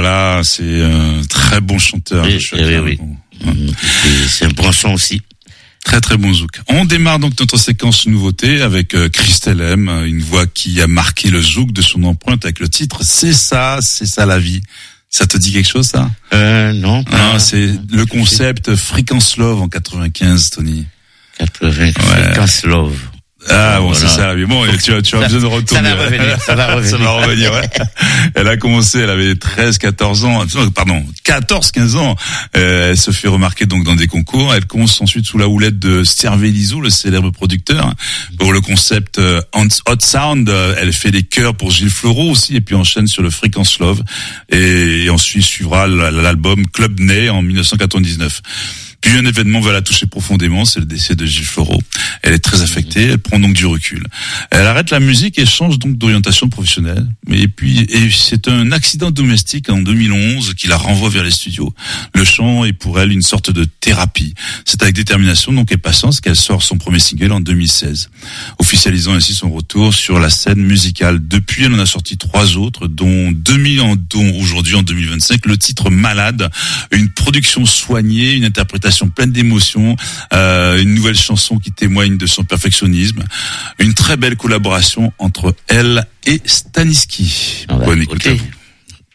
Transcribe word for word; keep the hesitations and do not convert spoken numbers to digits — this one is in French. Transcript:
Voilà, c'est un très bon chanteur. Oui, oui, oui. Bon. C'est un bon son aussi. Très très bon zouk. On démarre donc notre séquence nouveauté avec euh, Christelle M, une voix qui a marqué le zouk de son empreinte avec le titre C'est ça, c'est ça la vie. Ça te dit quelque chose, ça? Euh, non. Pas, non, c'est non, le concept Frequence Love en quatre-vingt-quinze, Tony. quatre-vingts, ouais. Frequence Love. Ah bon, voilà. C'est ça. Mais bon, tu as, tu as ça, besoin de retourner. Ça va revenir. Ça va revenir. ça va revenir. Ouais. Elle a commencé, elle avait treize, quatorze ans, pardon, quatorze, quinze ans. Euh, elle se fait remarquer donc dans des concours. Elle commence ensuite sous la houlette de Servé Lizou, le célèbre producteur, pour le concept euh, Hot Sound. Elle fait des chœurs pour Gilles Fleureau aussi, et puis enchaîne sur le Frequence Love. Et, et ensuite suivra l'album Club Ney en dix-neuf cent quatre-vingt-dix-neuf. Puis un événement va la toucher profondément, c'est le décès de Gilles Fleureau. Elle est très affectée, elle prend donc du recul. Elle arrête la musique et change donc d'orientation professionnelle. Mais puis, et c'est un accident domestique en deux mille onze qui la renvoie vers les studios. Le chant est pour elle une sorte de thérapie. C'est avec détermination donc et patience qu'elle sort son premier single en deux mille seize, officialisant ainsi son retour sur la scène musicale. Depuis, elle en a sorti trois autres, dont deux mille, dont aujourd'hui en deux mille vingt-cinq, le titre Malade, une production soignée, une interprétation pleine d'émotions, euh, une nouvelle chanson qui témoigne de son perfectionnisme, une très belle collaboration entre elle et Staniski. Bonne écoute à vous.